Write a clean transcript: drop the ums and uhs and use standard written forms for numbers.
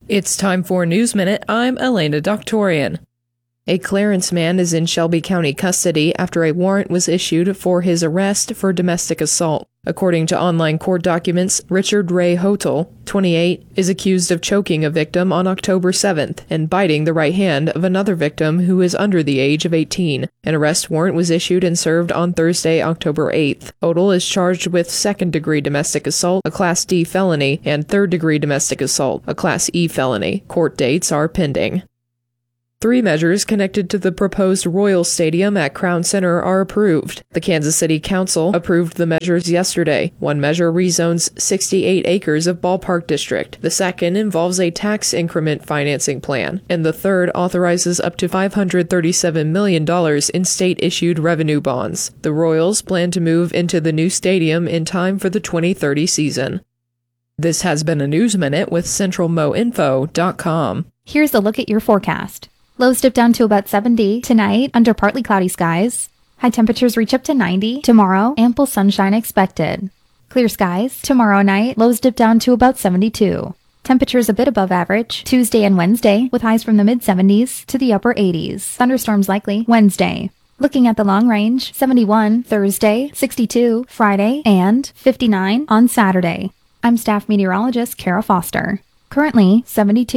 It's time for News Minute. I'm Elena Doctorian. A Clarence man is in Shelby County custody after a warrant was issued for his arrest for domestic assault. According to online court documents, Richard Ray Hotel, 28, is accused of choking a victim on October 7th and biting the right hand of another victim who is under the age of 18. An arrest warrant was issued and served on Thursday, October 8th. Hotel is charged with second-degree domestic assault, a Class D felony, and third-degree domestic assault, a Class E felony. Court dates are pending. 3 measures connected to the proposed Royal Stadium at Crown Center are approved. The Kansas City Council approved the measures yesterday. One measure rezones 68 acres of ballpark district. The second involves a tax increment financing plan. And the third authorizes up to $537 million in state-issued revenue bonds. The Royals plan to move into the new stadium in time for the 2030 season. This has been a News Minute with CentralMoInfo.com. Here's a look at your forecast. Lows dip down to about 70 tonight under partly cloudy skies. High temperatures reach up to 90 tomorrow. Ample sunshine expected. Clear skies tomorrow night. Lows dip down to about 72. Temperatures a bit above average Tuesday and Wednesday with highs from the mid-70s to the upper 80s. Thunderstorms likely Wednesday. Looking at the long range, 71 Thursday, 62 Friday, and 59 on Saturday. I'm staff meteorologist Kara Foster. Currently 72.